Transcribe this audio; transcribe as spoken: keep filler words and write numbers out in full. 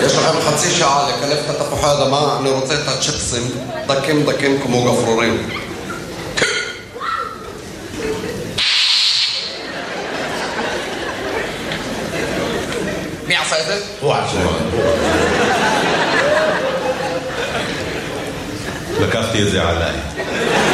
יש לכם חצי שעה לקלף את התפוחי האדמה, אני רוצה את הצ'יפסים דקים דקים כמו גפרורים. מי עשה את זה? הוא עשה את זה. לקחתי את זה עליי.